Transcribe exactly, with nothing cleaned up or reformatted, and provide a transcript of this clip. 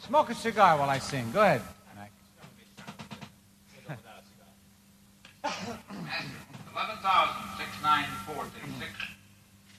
Smoke a cigar while I sing. Go ahead, Mac. eleven thousand six nine four thirty-six.